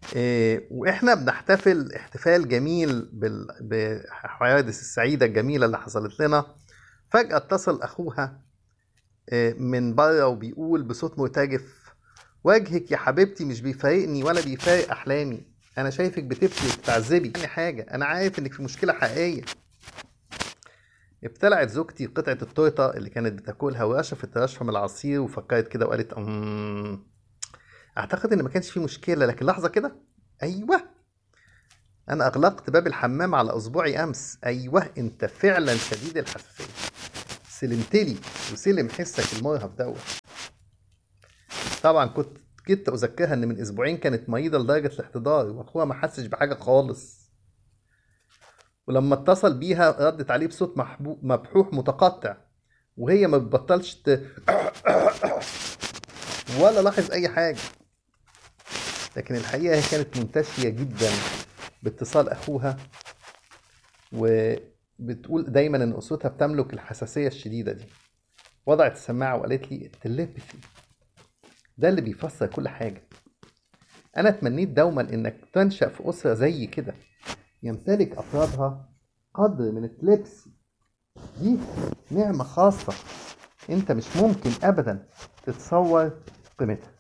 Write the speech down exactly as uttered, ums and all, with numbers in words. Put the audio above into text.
إيه، واحنا بنحتفل احتفال جميل بال- بالحوادث السعيدة الجميلة اللي حصلت لنا. فجأة اتصل اخوها إيه، من بره وبيقول بصوت مرتجف: وجهك يا حبيبتي مش بيفارقني ولا بيفارق احلامي، انا شايفك بتبكي وبتعذبي يعني حاجة، انا عارف انك في مشكلة حقيقية. ابتلعت زوجتي قطعة التورتة اللي كانت بتاكلها ورشفت رشفة من العصير وفكرت كده وقالت: أمم اعتقد ان ما كانش في مشكلة، لكن لحظة كده. ايوه، انا اغلقت باب الحمام على اصبعي امس. ايوه، انت فعلا شديد الحساسيه، سلمتلي وسلم حسك المرهف دوت. طبعا كنت كنت اذكرها ان من اسبوعين كانت مريضه لدرجه الاحتضار واخوها ما حسش بحاجه خالص. ولما اتصل بيها ردت عليه بصوت محبو- مبحوح متقطع، وهي ما بتبطلش ت... ولا لاحظ اي حاجه. لكن الحقيقه هي كانت منتشيه جدا باتصال اخوها، وبتقول دايما ان اسرتها بتملك الحساسيه الشديده دي. وضعت السماعة وقالت لي: التليبثي ده اللي بيفسر كل حاجة. أنا تمنيت دوما إنك تنشأ في أسرة زي كده يمتلك أفرادها قدر من التليبسي. دي نعمة خاصة أنت مش ممكن أبدا تتصور قيمتها.